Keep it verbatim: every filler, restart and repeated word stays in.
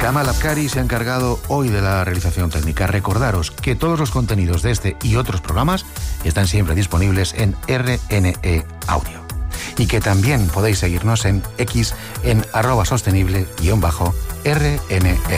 Amal Abkari se ha encargado hoy de la realización técnica. Recordaros que todos los contenidos de este y otros programas están siempre disponibles en R N E Audio. Y que también podéis seguirnos en X en arroba sostenible guión bajo R N E.